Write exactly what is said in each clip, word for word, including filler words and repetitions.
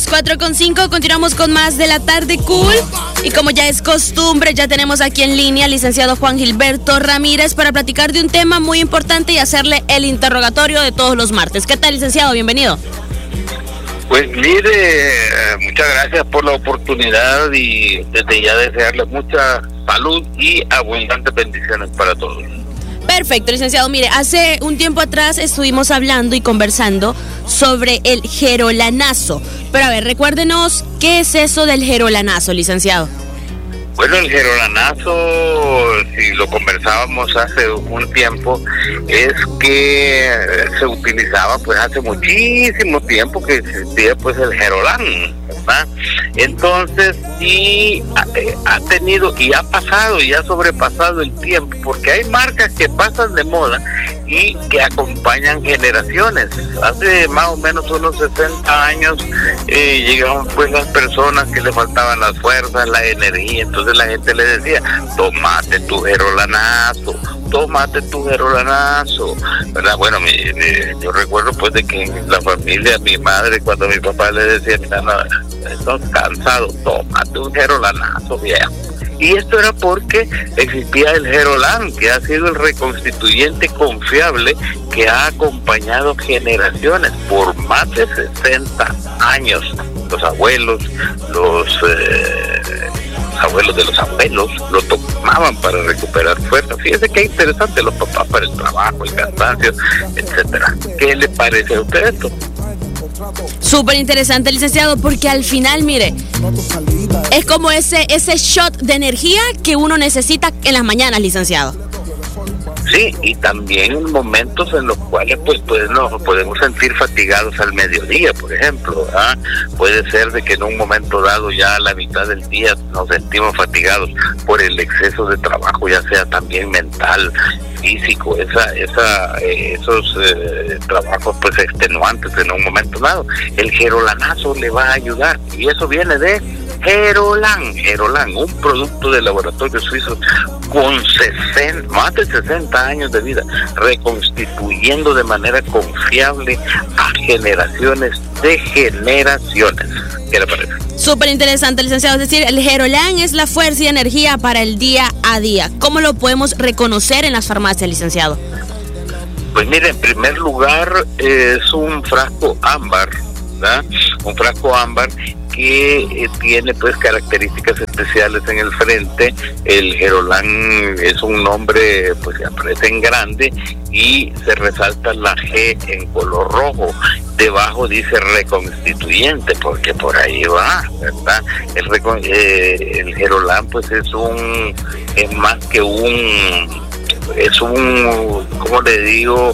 cuatro con cinco, continuamos con más de la tarde cool. Y como ya es costumbre, ya tenemos aquí en línea al licenciado Juan Gilberto Ramírez para platicar de un tema muy importante y hacerle el interrogatorio de todos los martes. ¿Qué tal, licenciado? Bienvenido. Pues mire, muchas gracias por la oportunidad y desde ya desearles mucha salud y abundantes bendiciones para todos. Perfecto, licenciado. Mire, hace un tiempo atrás estuvimos hablando y conversando sobre el gerolanazo. Pero a ver, recuérdenos, ¿qué es eso del gerolanazo, licenciado? Bueno, el gerolanazo, si lo conversábamos hace un tiempo, es que se utilizaba pues hace muchísimo tiempo que existía pues el gerolán, ¿verdad? Entonces, y ha, ha tenido y ha pasado y ha sobrepasado el tiempo, porque hay marcas que pasan de moda y que acompañan generaciones. Hace más o menos unos sesenta años eh, llegaron pues las personas que le faltaban las fuerzas, la energía, entonces la gente le decía, tómate tu gerolanazo, tómate tu gerolanazo, ¿verdad? Bueno, mi, mi, yo recuerdo pues de que en la familia, mi madre, cuando mi papá le decía, mira, no, estás cansado, tómate un gerolanazo, viejo. Y esto era porque existía el gerolán, que ha sido el reconstituyente confiable que ha acompañado generaciones por más de sesenta años. Los abuelos, los, eh, los abuelos de los abuelos lo tomaban para recuperar fuerza. Fíjese qué interesante, los papás para el trabajo, el cansancio, etcétera. ¿Qué le parece a usted esto? Súper interesante, licenciado, porque al final, mire, es como ese ese shot de energía que uno necesita en las mañanas, licenciado. Sí, y también en momentos en los cuales pues, pues nos podemos sentir fatigados al mediodía, por ejemplo, ¿ah? Puede ser de que en un momento dado ya a la mitad del día nos sentimos fatigados por el exceso de trabajo, ya sea también mental, físico, esa, esa, eh, esos eh, trabajos pues extenuantes en un momento dado. El gerolanazo le va a ayudar y eso viene de Gerolán, Gerolán, un producto de laboratorio suizo con sesenta, más de sesenta años de vida, reconstituyendo de manera confiable a generaciones de generaciones. ¿Qué le parece? Súper interesante, licenciado. Es decir, el gerolán es la fuerza y energía para el día a día. ¿Cómo lo podemos reconocer en las farmacias, licenciado? Pues mire, en primer lugar es un frasco ámbar, ¿verdad? Un frasco ámbar que eh, tiene pues características especiales en el frente. El gerolán es un nombre pues que aparece en grande y se resalta la G en color rojo. Debajo dice reconstituyente, porque por ahí va, ¿verdad? El, recon- eh, el gerolán pues es un, es más que un, es un, ¿cómo le digo?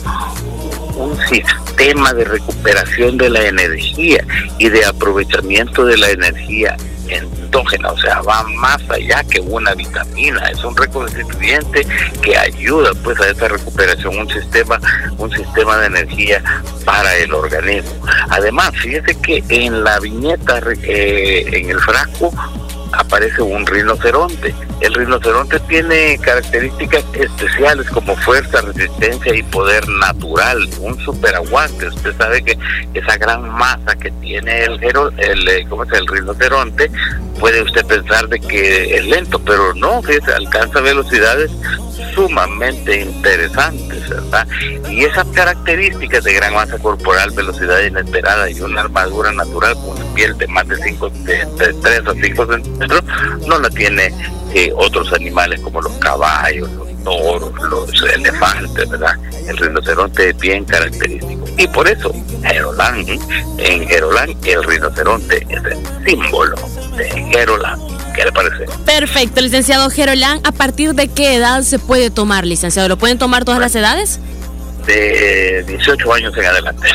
Un sistema de recuperación de la energía y de aprovechamiento de la energía endógena, o sea, va más allá que una vitamina, es un reconstituyente que ayuda pues a esa recuperación, un sistema, un sistema de energía para el organismo. Además, fíjese que en la viñeta, eh, en el frasco, aparece un rinoceronte. El rinoceronte tiene características especiales como fuerza, resistencia y poder natural, un superaguante. Usted sabe que esa gran masa que tiene el gero, el, ¿cómo es? el rinoceronte, puede usted pensar de que es lento, pero no, fíjese, alcanza velocidades sumamente interesantes, ¿verdad? Y esas características de gran masa corporal, velocidad inesperada y una armadura natural con una piel de más de cinco, de, de tres a cinco centímetros, no la tiene eh, otros animales como los caballos, los toros, los elefantes, ¿verdad? El rinoceronte es bien característico. Y por eso, Gerolán, en Gerolán, el rinoceronte es el símbolo de Gerolán. ¿Qué le parece? Perfecto, licenciado. Gerolán, ¿a partir de qué edad se puede tomar, licenciado? ¿Lo pueden tomar todas bueno, las edades? De dieciocho años en adelante.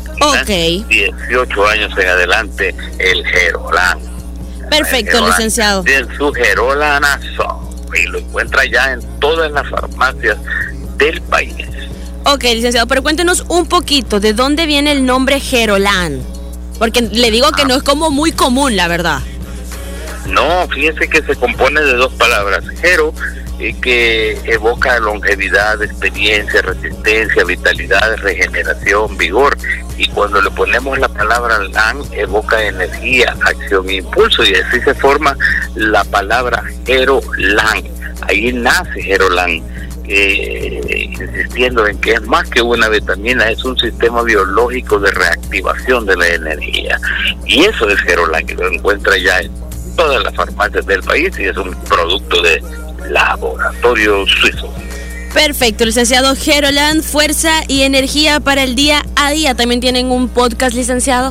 Ok. dieciocho años en adelante, el Gerolán. Perfecto, Gerolán, licenciado. En su gerolanazo. Y lo encuentra ya en todas las farmacias del país. Ok, licenciado, pero cuéntenos un poquito de dónde viene el nombre Gerolán. Porque le digo que ah. no es como muy común, la verdad. No, fíjese que se compone de dos palabras. Gero eh, que evoca longevidad, experiencia, resistencia, vitalidad, regeneración, vigor. Y cuando le ponemos la palabra LAN, evoca energía, acción e impulso, y así se forma la palabra Gerolan. Ahí nace Gerolan, eh, insistiendo en que es más que una vitamina, es un sistema biológico de reactivación de la energía. Y eso es Gerolan, que lo encuentra ya en todas las farmacias del país y es un producto de laboratorio suizo. Perfecto, licenciado. Gerolan, fuerza y energía para el día a día. ¿También tienen un podcast, licenciado?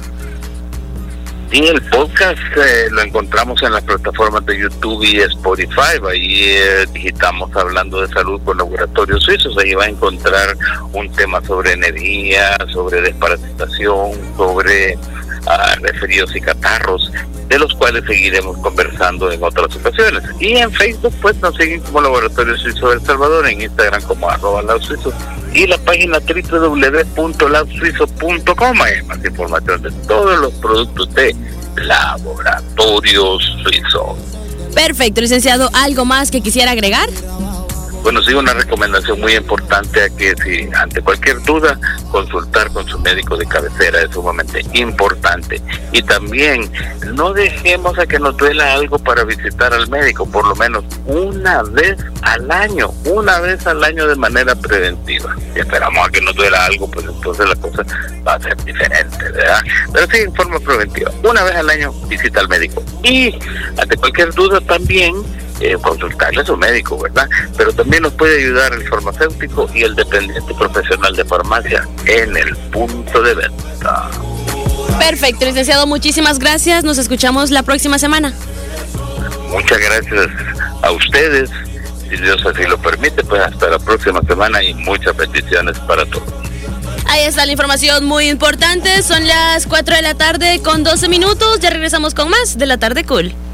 Sí, el podcast eh, lo encontramos en las plataformas de YouTube y Spotify. Ahí eh, digitamos Hablando de Salud con Laboratorios Suizos. Ahí va a encontrar un tema sobre energía, sobre desparasitación, sobre uh, resfríos y catarros, de los cuales seguiremos conversando en otras ocasiones. Y en Facebook pues nos siguen como Laboratorio Suizo de El Salvador, en Instagram como arroba lab suizo, y la página doble u doble u doble u punto lab suizo punto com. Hay más información de todos los productos de Laboratorio Suizo. Perfecto, licenciado. ¿Algo más que quisiera agregar? Bueno, sí, una recomendación muy importante a que si ante cualquier duda, consultar con su médico de cabecera es sumamente importante. Y también no dejemos a que nos duela algo para visitar al médico, por lo menos una vez al año, una vez al año de manera preventiva. Si esperamos a que nos duela algo, pues entonces la cosa va a ser diferente, ¿verdad? Pero sí, en forma preventiva, una vez al año visita al médico. Y ante cualquier duda también, Eh, consultarle a su médico, ¿verdad? Pero también nos puede ayudar el farmacéutico y el dependiente profesional de farmacia en el punto de venta. Perfecto, licenciado, muchísimas gracias. Nos escuchamos la próxima semana. Muchas gracias a ustedes. Si Dios así lo permite, pues hasta la próxima semana y muchas bendiciones para todos. Ahí está la información muy importante. Son las cuatro de la tarde con doce minutos. Ya regresamos con más de La Tarde Cool.